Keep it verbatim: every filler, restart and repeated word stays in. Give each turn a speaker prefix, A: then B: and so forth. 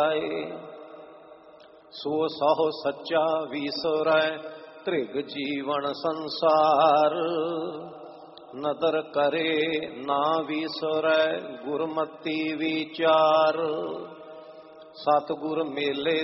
A: ਸੋ ਸਹੁ ਸੱਚਾ ਵੀਸਰੈ ਤ੍ਰਿਗ ਜੀਵਨ ਸੰਸਾਰ। ਨਦਰ ਕਰੇ ਨਾ ਵੀਸਰੈ ਗੁਰਮਤੀ ਵਿਚਾਰ। ਸਤਿਗੁਰ ਮੇਲੇ